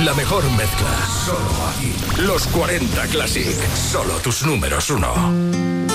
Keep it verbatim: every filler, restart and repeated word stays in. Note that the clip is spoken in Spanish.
La mejor mezcla. Solo aquí. Los cuarenta Classic. Solo tus números uno.